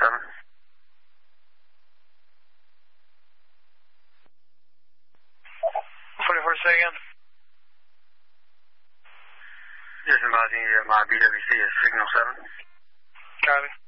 7. 44, say again. Just advising you that my BWC is signal 7. Copy.